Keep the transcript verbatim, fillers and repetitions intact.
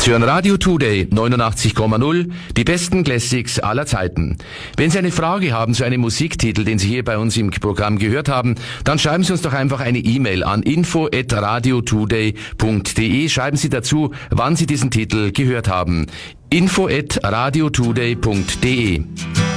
Sie hören Radio Today neunundachtzig Komma null, die besten Classics aller Zeiten. Wenn Sie eine Frage haben zu einem Musiktitel, den Sie hier bei uns im Programm gehört haben, dann schreiben Sie uns doch einfach eine E-Mail an info at radiotoday punkt de. Schreiben Sie dazu, wann Sie diesen Titel gehört haben. info at radiotoday punkt de.